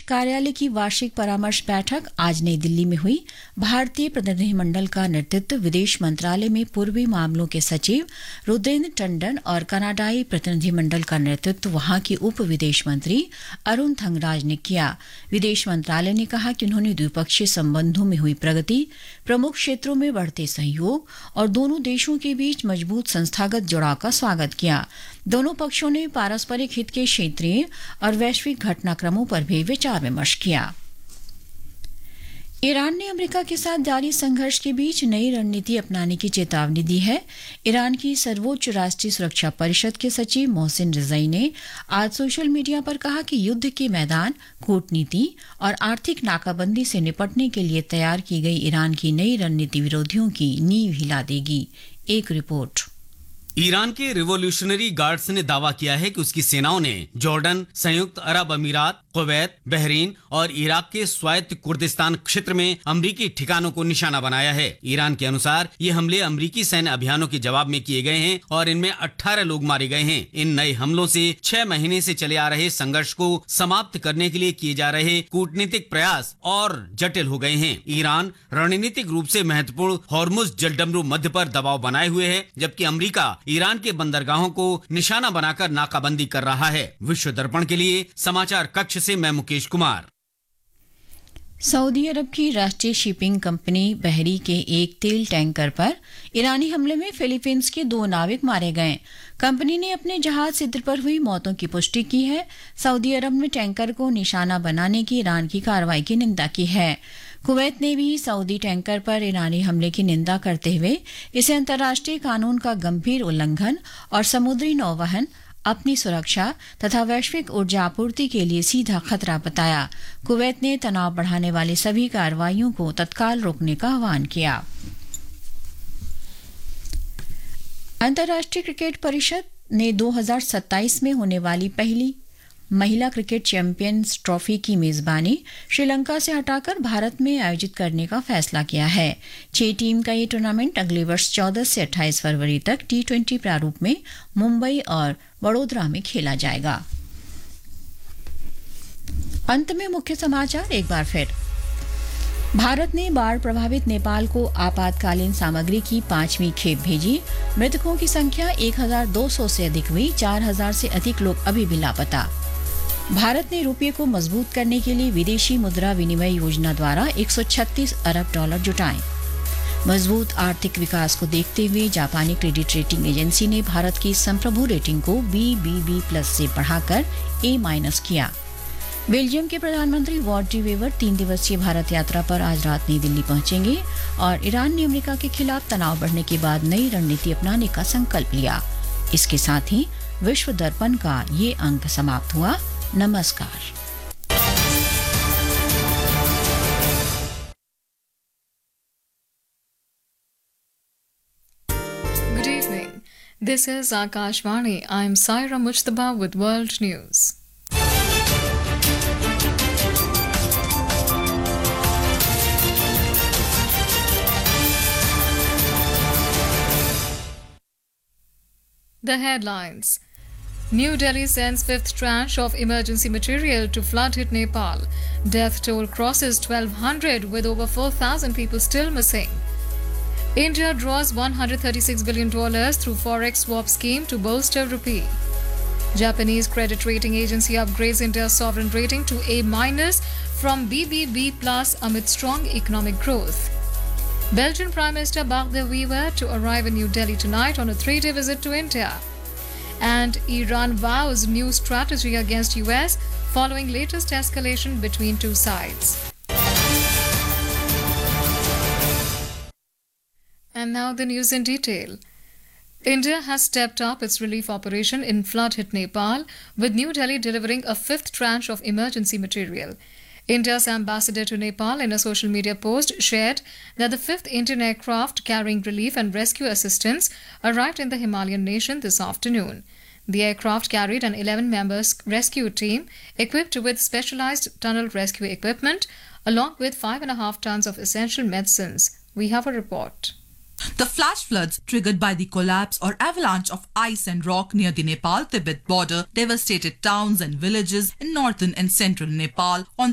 कार्यालय की वार्षिक परामर्श बैठक आज नई दिल्ली में हुई। भारतीय प्रतिनिधिमंडल का नेतृत्व विदेश मंत्रालय में पूर्वी मामलों के सचिव रुद्रेंद्र टंडन और कनाडाई प्रतिनिधिमंडल का नेतृत्व वहां के उप विदेश मंत्री अरुण थंगराज ने किया। विदेश मंत्रालय ने कहा कि उन्होंने द्विपक्षीय संबंधों में हुई प्रगति, प्रमुख क्षेत्रों में बढ़ते सहयोग और दोनों देशों के बीच मजबूत संस्थागत जुड़ाव का स्वागत किया। दोनों पक्षों ने पारस्परिक हित के क्षेत्रीय और वैश्विक घटनाक्रमों पर भी विचार विमर्श किया। ईरान ने अमेरिका के साथ जारी संघर्ष के बीच नई रणनीति अपनाने की चेतावनी दी है। ईरान की सर्वोच्च राष्ट्रीय सुरक्षा परिषद के सचिव मोहसिन रिजई ने आज सोशल मीडिया पर कहा कि युद्ध के मैदान, कूटनीति और आर्थिक नाकाबंदी से निपटने के लिए तैयार की गई ईरान की नई रणनीति विरोधियों की नींव हिला देगी। एक रिपोर्ट। ईरान के रिवोल्यूशनरी गार्ड्स ने दावा किया है कि उसकी सेनाओं ने जॉर्डन, संयुक्त अरब अमीरात, कुवैत, बहरीन और इराक के स्वायत्त कुर्दिस्तान क्षेत्र में अमरीकी ठिकानों को निशाना बनाया है। ईरान के अनुसार ये हमले अमरीकी सैन्य अभियानों के जवाब में किए गए हैं और इनमें 18 लोग मारे गए हैं। इन नए हमलों से 6 महीने से चले आ रहे संघर्ष को समाप्त करने के लिए किए जा रहे कूटनीतिक प्रयास और जटिल हो गए हैं। ईरान रणनीतिक रूप से महत्वपूर्ण हॉर्मुज जलडमरू मध्य पर दबाव बनाए हुए है, जबकि अमरीका ईरान के बंदरगाहों को निशाना बनाकर नाकाबंदी कर रहा है। विश्व दर्पण के लिए समाचार कक्ष से मैं मुकेश कुमार। सऊदी अरब की राष्ट्रीय शिपिंग कंपनी बहरी के एक तेल टैंकर पर ईरानी हमले में फिलीपींस के 2 नाविक मारे गए। कंपनी ने अपने जहाज सिद्र पर हुई मौतों की पुष्टि की है। सऊदी अरब ने टैंकर को निशाना बनाने की ईरान की कार्रवाई की निंदा की है। कुवैत ने भी सऊदी टैंकर पर ईरानी हमले की निंदा करते हुए इसे अंतर्राष्ट्रीय कानून का गंभीर उल्लंघन और समुद्री नौवहन, अपनी सुरक्षा तथा वैश्विक ऊर्जा आपूर्ति के लिए सीधा खतरा बताया। कुवैत ने तनाव बढ़ाने वाली सभी कार्रवाइयों को तत्काल रोकने का आह्वान किया। अंतर्राष्ट्रीय क्रिकेट परिषद ने 2027 में होने वाली पहली महिला क्रिकेट चैंपियंस ट्रॉफी की मेजबानी श्रीलंका से हटाकर भारत में आयोजित करने का फैसला किया है। 6 टीम का ये टूर्नामेंट अगले वर्ष 14 से 28 फरवरी तक T20 प्रारूप में मुंबई और वडोदरा में खेला जाएगा। अंत में मुख्य समाचार एक बार फिर। भारत ने बाढ़ प्रभावित नेपाल को आपातकालीन सामग्री की 5वीं खेप भेजी। मृतकों की संख्या 1200 से अधिक हुई। 4000 से अधिक लोग अभी भी लापता। भारत ने रुपये को मजबूत करने के लिए विदेशी मुद्रा विनिमय योजना द्वारा 136 अरब डॉलर जुटाए। मजबूत आर्थिक विकास को देखते हुए जापानी क्रेडिट रेटिंग एजेंसी ने भारत की संप्रभु रेटिंग को BBB+ से बढ़ाकर A- किया। बेल्जियम के प्रधानमंत्री वॉट डी वेवर 3 दिवसीय भारत यात्रा पर आज रात नई दिल्ली पहुंचेंगे और ईरान ने अमेरिका के खिलाफ तनाव बढ़ने के बाद नई रणनीति अपनाने का संकल्प लिया। इसके साथ ही विश्व दर्पण का ये अंक समाप्त हुआ। नमस्कार। Good evening. This is Akashvani. I'm Saira Mujtaba with World News. The headlines. New Delhi sends 5th tranche of emergency material to flood-hit Nepal. Death toll crosses 1,200 with over 4,000 people still missing. India draws $136 billion through Forex swap scheme to bolster rupee. Japanese credit rating agency upgrades India's sovereign rating to A- from BBB+ amid strong economic growth. Belgian Prime Minister Bart De Wever to arrive in New Delhi tonight on a 3-day visit to India. And Iran vows new strategy against US following latest escalation between two sides. And now the news in detail. India has stepped up its relief operation in flood-hit Nepal, with New Delhi delivering a 5th tranche of emergency material. India's ambassador to Nepal, in a social media post, shared that the 5th Indian aircraft carrying relief and rescue assistance arrived in the Himalayan nation this afternoon. The aircraft carried an 11-member rescue team equipped with specialized tunnel rescue equipment, along with 5.5 tons of essential medicines. We have a report. The flash floods triggered by the collapse or avalanche of ice and rock near the Nepal-Tibet border devastated towns and villages in northern and central Nepal on the